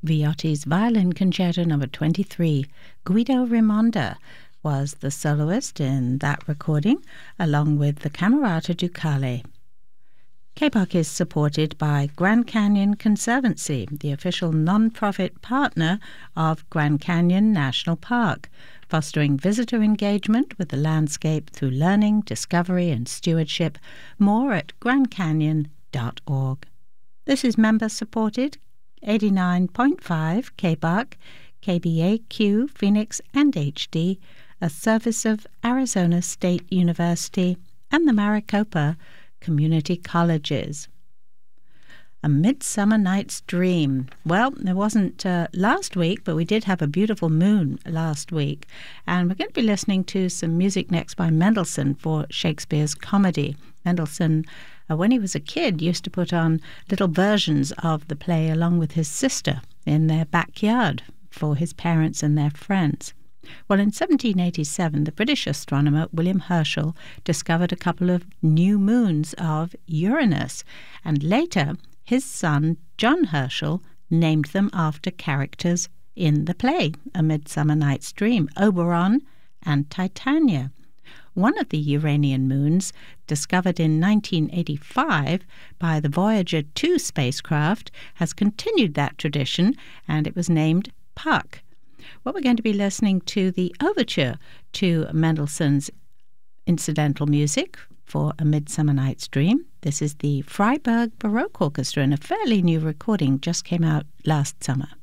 Viotti's Violin Concerto No. 23. Guido Rimonda was the soloist in that recording, along with the Camerata Ducale. KBAC is supported by Grand Canyon Conservancy, the official non-profit partner of Grand Canyon National Park, fostering visitor engagement with the landscape through learning, discovery, and stewardship. More at grandcanyon.org. This is member-supported 89.5 KBAC, KBAQ, Phoenix, and HD, a service of Arizona State University and the Maricopa Community Colleges. A Midsummer Night's Dream. Well, it wasn't last week, but we did have a beautiful moon last week. And we're going to be listening to some music next by Mendelssohn for Shakespeare's comedy. Mendelssohn, when he was a kid, used to put on little versions of the play along with his sister in their backyard for his parents and their friends. Well, in 1787, the British astronomer William Herschel discovered a couple of new moons of Uranus, and later his son John Herschel named them after characters in the play A Midsummer Night's Dream, Oberon and Titania. One of the Uranian moons, discovered in 1985 by the Voyager 2 spacecraft, has continued that tradition, and it was named Puck. Well, we're going to be listening to the overture to Mendelssohn's incidental music for A Midsummer Night's Dream. This is the Freiburg Baroque Orchestra, and a fairly new recording just came out last summer.